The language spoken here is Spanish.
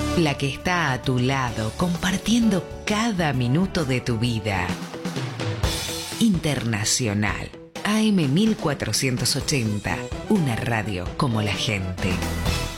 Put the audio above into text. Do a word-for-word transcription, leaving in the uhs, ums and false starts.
La que está a tu lado, compartiendo cada minuto de tu vida. Internacional. A M mil cuatrocientos ochenta. Una radio como la gente.